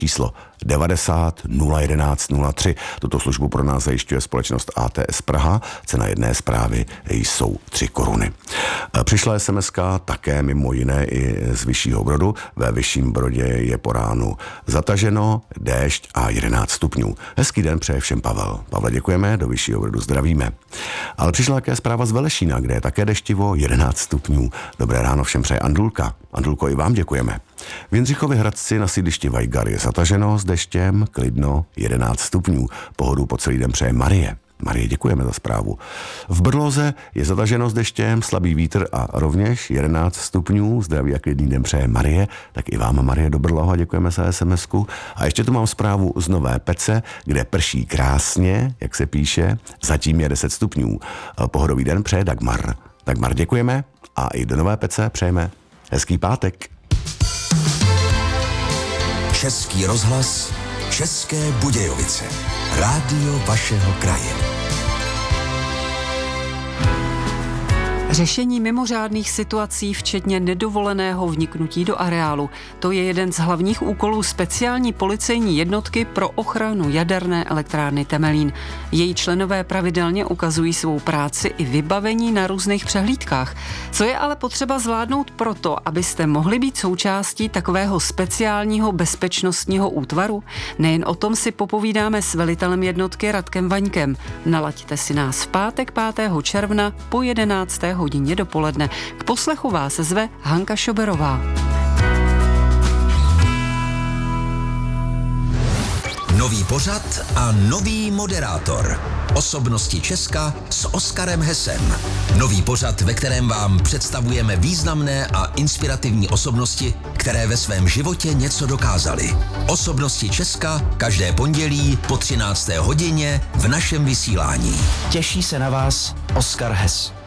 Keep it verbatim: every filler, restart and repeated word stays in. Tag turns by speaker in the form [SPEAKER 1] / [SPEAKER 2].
[SPEAKER 1] číslo devadesát nula jedenáct nula tři. Tuto službu pro nás zajišťuje společnost A T S Praha. Cena jedné zprávy jsou tři koruny. Přišla es em eska také mimo jiné i z Vyššího Brodu. Ve Vyšším Brodě je po ránu zataženo, déšť a jedenáct stupňů. Hezký den přeje všem Pavel. Pavle, děkujeme, do Vyššího Brodu zdravíme. Ale přišla také zpráva z Velešína, kde je také deštivo, jedenáct stupňů. Dobré ráno všem přeje Andulka. Andulko, i vám děkujeme. V Jindřichově Hradci na sídlišti Vajgar je zataženo s deštěm, klidno, jedenáct stupňů. Pohodu po celý den přeje Marie. Marie, děkujeme za zprávu. V Brloze je zataženo s deštěm, slabý vítr a rovněž jedenáct stupňů. Zdraví a klidný den přeje Marie. Tak i vám, Marie, do Brloha děkujeme za es em esku. A ještě tu mám zprávu z Nové Pece, kde prší krásně, jak se píše, zatím je deset stupňů. Pohodový den přeje Dagmar. Dagmar, děkujeme a i do Nové Pece přejeme hezký pátek.
[SPEAKER 2] Český rozhlas, České Budějovice. Rádio vašeho kraje.
[SPEAKER 3] Řešení mimořádných situací, včetně nedovoleného vniknutí do areálu, to je jeden z hlavních úkolů speciální policejní jednotky pro ochranu jaderné elektrárny Temelín. Její členové pravidelně ukazují svou práci i vybavení na různých přehlídkách. Co je ale potřeba zvládnout proto, abyste mohli být součástí takového speciálního bezpečnostního útvaru? Nejen o tom si popovídáme s velitelem jednotky Radkem Vaňkem. Nalaďte si nás v pátek pátého června po jedenácté hodině dopoledne. K poslechu vás zve Hanka Šoberová.
[SPEAKER 2] Nový pořad a nový moderátor. Osobnosti Česka s Oskarem Hesem. Nový pořad, ve kterém vám představujeme významné a inspirativní osobnosti, které ve svém životě něco dokázaly. Osobnosti Česka každé pondělí po třinácté hodině v našem vysílání.
[SPEAKER 4] Těší se na vás Oskar Hes.